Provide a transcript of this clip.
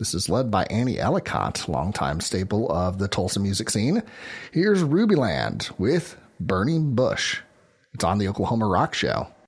This is led by Annie Ellicott, longtime staple of the Tulsa music scene. Here's Rubyland with Burning Bush. It's on the Oklahoma Rock Show.